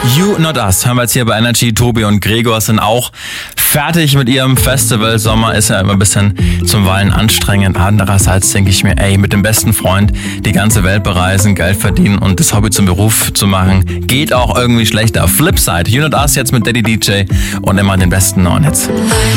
You Not Us hören wir jetzt hier bei Energy. Tobi und Gregor sind auch fertig mit ihrem Festival. Sommer ist ja immer ein bisschen zum Weilen anstrengend. Andererseits denke ich mir, mit dem besten Freund die ganze Welt bereisen, Geld verdienen und das Hobby zum Beruf zu machen, geht auch irgendwie schlechter. Flipside, You Not Us jetzt mit Daddy DJ und immer den besten neuen Hits.